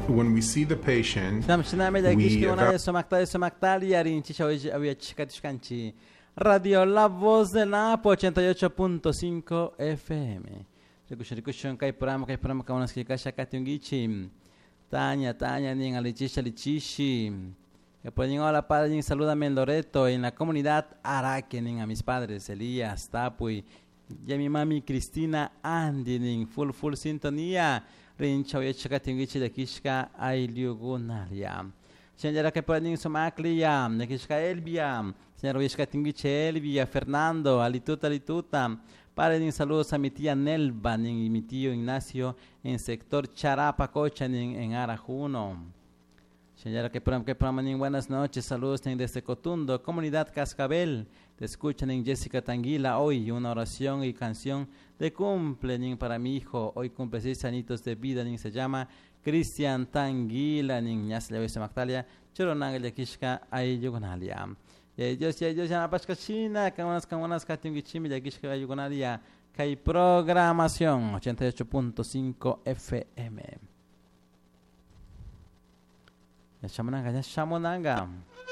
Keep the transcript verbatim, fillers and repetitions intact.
when we see the patient, Namshiname we Yakishki una eva- de Somakta Somaktal Yarin Chichawi Aviachkatishkanchi. Radio La Voz de Napo ochenta y ocho punto cinco F M. Rikushon Kai Prama Kai Prama Kamanas Kikasha Katungichi. Tanya, Tanya, Nin Alichisha Lichishi. Que pueden hola padre, Nin salúdame en Loreto, en la comunidad Araque, Nin a mis padres, Elías, Tapui, y a mi mami Cristina Andy, Nin full full sintonía. Rin Chawya Chakatungichi de Kishka Ailiugunaria. Señora que pueden somaklia, de Kishka Elvia, señora Vishkatungichi Elvia, Fernando, Alituta, Alituta. Para en saludos a mi tía Nelva y mi tío Ignacio en sector Charapacocha en, en Arajuno. Señora que que proman buenas noches, saludos desde Cotundo, comunidad Cascabel. Te escuchan en Jessica Tanguila hoy una oración y canción de cumple para mi hijo. Hoy cumple seis añitos de vida, se llama Cristian Tanguila, Ñasle Oise Magdalia, Choronangel de Kishka Ayugonalia. Y Dios y Dios ya pasca China, camonas camonas catingichimi de Kishka Ayugonalia, Kai programación ochenta y ocho punto cinco F M. Ya chamonanga, ya chamonanga.